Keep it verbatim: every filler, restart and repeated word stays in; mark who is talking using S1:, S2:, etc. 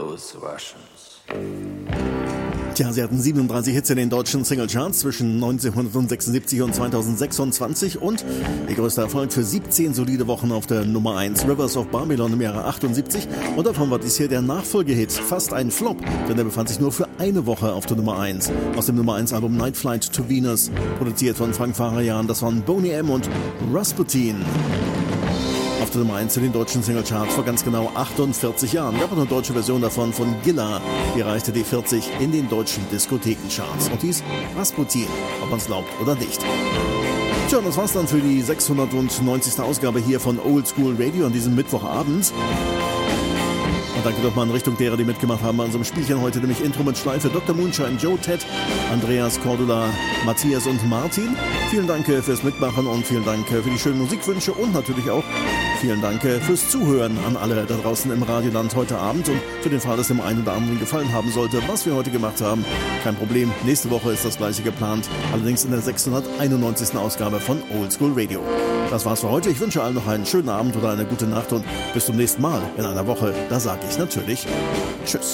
S1: those Russians.
S2: Tja, sie hatten siebenunddreißig Hits in den deutschen Singlecharts zwischen neunzehnhundertsechsundsiebzig und zweitausendsechsundzwanzig und ihr größter Erfolg für siebzehn solide Wochen auf der Nummer eins, Rivers of Babylon im Jahre achtundsiebzig, und davon war dies hier der Nachfolgehit, fast ein Flop, denn er befand sich nur für eine Woche auf der Nummer eins. Aus dem Nummer eins Album Night Flight to Venus, produziert von Frank Farian, das waren Boney M. und Rasputin. Auf der Nummer eins in den deutschen Singlecharts vor ganz genau achtundvierzig Jahren. Gab es eine deutsche Version davon von Gilla. Die erreichte die vierzig in den deutschen Diskothekencharts. Und hieß Rasputin, ob man es glaubt oder nicht. Tja, und das war's dann für die sechshundertneunzigste Ausgabe hier von Old School Radio an diesem Mittwochabend. Und danke doch mal in Richtung derer, die mitgemacht haben bei unserem Spielchen heute, nämlich Intro mit Schleife, Doktor Moonshine, Joe, Ted, Andreas, Cordula, Matthias und Martin. Vielen Dank fürs Mitmachen und vielen Dank für die schönen Musikwünsche und natürlich auch vielen Dank fürs Zuhören an alle da draußen im Radioland heute Abend. Und für den Fall, dass dem einen oder anderen gefallen haben sollte, was wir heute gemacht haben, kein Problem. Nächste Woche ist das gleiche geplant, allerdings in der sechshunderteinundneunzigsten Ausgabe von Old School Radio. Das war's für heute. Ich wünsche allen noch einen schönen Abend oder eine gute Nacht und bis zum nächsten Mal in einer Woche. Da sage ich natürlich Tschüss.